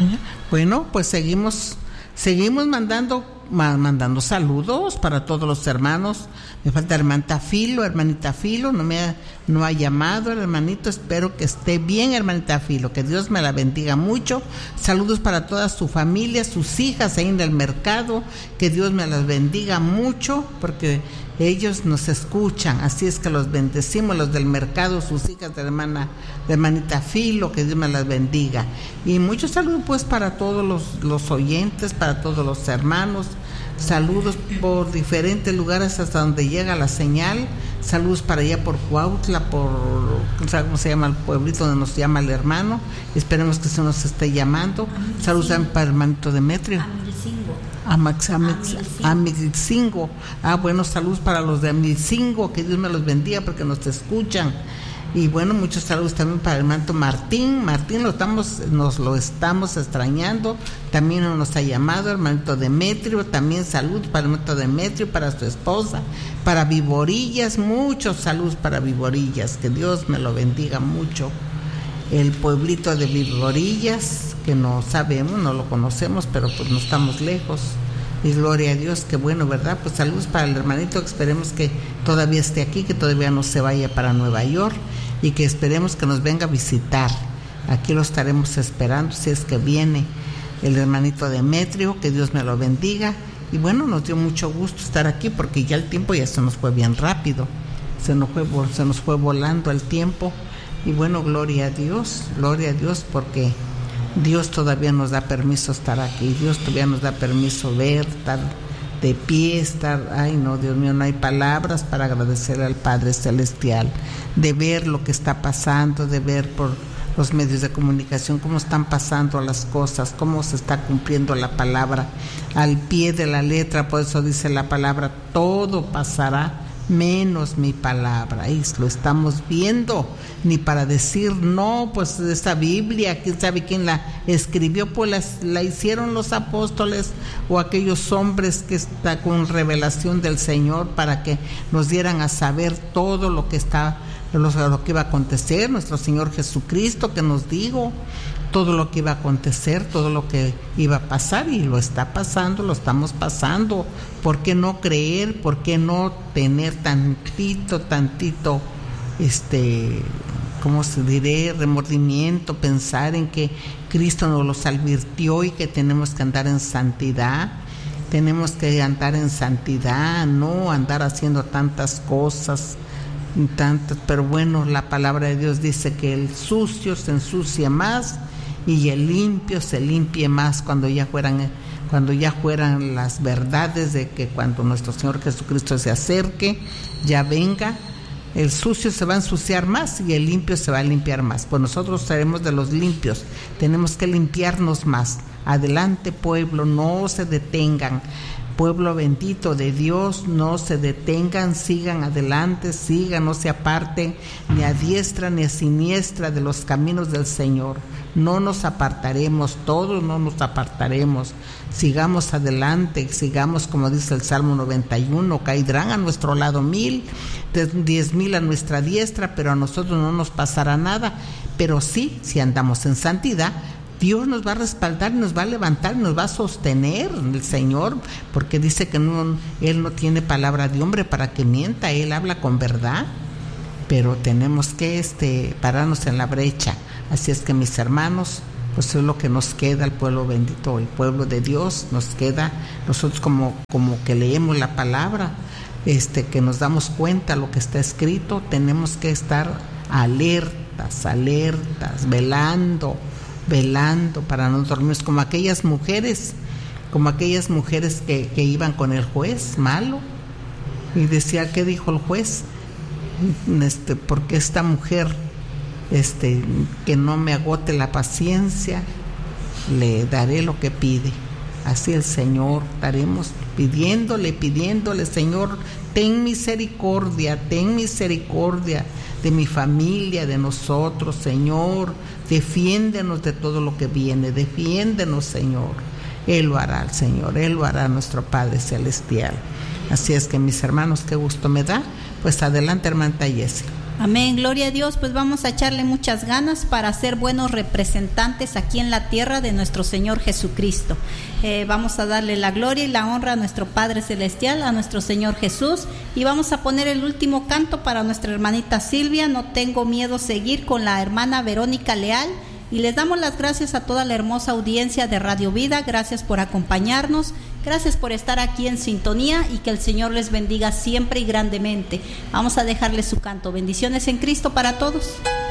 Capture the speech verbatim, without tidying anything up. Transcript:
Bueno, pues seguimos, seguimos mandando, mandando saludos para todos los hermanos. Me falta hermanita Filo, hermanita Filo, no me ha, no ha llamado el hermanito, espero que esté bien, hermanita Filo, que Dios me la bendiga mucho. Saludos para toda su familia, sus hijas ahí en el mercado, que Dios me las bendiga mucho, porque ellos nos escuchan, así es que los bendecimos, los del mercado, sus hijas de hermana, de hermanita Filo, que Dios me las bendiga. Y muchos saludos pues para todos los, los oyentes, para todos los hermanos. Saludos por diferentes lugares hasta donde llega la señal. Saludos para allá por Cuautla, por, no sé cómo se llama el pueblito donde nos llama el hermano. Esperemos que se nos esté llamando. Saludos también para el hermanito Demetrio. Amilcingo. Ah, bueno, saludos para los de Amilcingo, que Dios me los bendiga porque nos escuchan. Y bueno, muchos saludos también para el hermano Martín. Martín lo estamos, nos lo estamos extrañando. También nos ha llamado el hermanito Demetrio. También saludos para el hermanito Demetrio, para su esposa, para Viborillas. Muchos saludos para Viborillas. Que Dios me lo bendiga mucho. El pueblito de Viborillas, que no sabemos, no lo conocemos, pero pues no estamos lejos. Y gloria a Dios, qué bueno, ¿verdad? Pues saludos para el hermanito, que esperemos que todavía esté aquí, que todavía no se vaya para Nueva York y que esperemos que nos venga a visitar. Aquí lo estaremos esperando, si es que viene el hermanito Demetrio, que Dios me lo bendiga. Y bueno, nos dio mucho gusto estar aquí porque ya el tiempo ya se nos fue bien rápido, se nos fue, se nos fue volando el tiempo. Y bueno, gloria a Dios, gloria a Dios, porque Dios todavía nos da permiso estar aquí, Dios todavía nos da permiso ver, estar de pie, estar, ay no, Dios mío, no hay palabras para agradecerle al Padre Celestial, de ver lo que está pasando, de ver por los medios de comunicación cómo están pasando las cosas, cómo se está cumpliendo la palabra al pie de la letra. Por eso dice la palabra, todo pasará menos mi palabra. Y lo estamos viendo, ni para decir no, pues esta Biblia, quién sabe quién la escribió, pues la, la hicieron los apóstoles o aquellos hombres que está con revelación del Señor para que nos dieran a saber todo lo que está, lo, lo que iba a acontecer. Nuestro Señor Jesucristo, que nos dijo todo lo que iba a acontecer, todo lo que iba a pasar, y lo está pasando, lo estamos pasando. ¿Por qué no creer? ¿Por qué no tener tantito, tantito, este, cómo se diré, remordimiento, pensar en que Cristo nos los advirtió y que tenemos que andar en santidad? Tenemos que andar en santidad, no andar haciendo tantas cosas, tantas, pero bueno, la palabra de Dios dice que el sucio se ensucia más y el limpio se limpie más cuando ya fueran, cuando ya fueran las verdades de que cuando nuestro Señor Jesucristo se acerque, ya venga, el sucio se va a ensuciar más y el limpio se va a limpiar más. Pues nosotros seremos de los limpios, tenemos que limpiarnos más. Adelante, pueblo, no se detengan. Pueblo bendito de Dios, no se detengan, sigan adelante, sigan, no se aparten ni a diestra ni a siniestra de los caminos del Señor. No nos apartaremos, todos no nos apartaremos. Sigamos adelante, sigamos como dice el Salmo noventa y uno, caerán a nuestro lado mil, diez mil a nuestra diestra, pero a nosotros no nos pasará nada. Pero sí, si andamos en santidad, Dios nos va a respaldar, nos va a levantar, nos va a sostener el Señor, porque dice que no, Él no tiene palabra de hombre para que mienta, Él habla con verdad, pero tenemos que este, pararnos en la brecha. Así es que mis hermanos, pues es lo que nos queda, el pueblo bendito, el pueblo de Dios, nos queda, nosotros como, como que leemos la palabra, este, que nos damos cuenta de lo que está escrito, tenemos que estar alertas, alertas, velando, velando para no dormir, como aquellas mujeres, como aquellas mujeres que, que iban con el juez malo y decía, ¿qué dijo el juez? Este, porque esta mujer, este, que no me agote la paciencia, le daré lo que pide. Así el Señor, estaremos pidiéndole, pidiéndole, Señor, ten misericordia, ten misericordia de mi familia, de nosotros, Señor, defiéndenos de todo lo que viene, defiéndenos, Señor. Él lo hará, el Señor, Él lo hará, nuestro Padre Celestial. Así es que mis hermanos, qué gusto me da. Pues adelante, hermana Jessie. Amén, gloria a Dios. Pues vamos a echarle muchas ganas para ser buenos representantes aquí en la tierra de nuestro Señor Jesucristo. Eh, vamos a darle la gloria y la honra a nuestro Padre Celestial, a nuestro Señor Jesús, y vamos a poner el último canto para nuestra hermanita Silvia. No tengo miedo seguir, con la hermana Verónica Leal. Y les damos las gracias a toda la hermosa audiencia de Radio Vida. Gracias por acompañarnos, gracias por estar aquí en sintonía, y que el Señor les bendiga siempre y grandemente. Vamos a dejarles su canto. Bendiciones en Cristo para todos.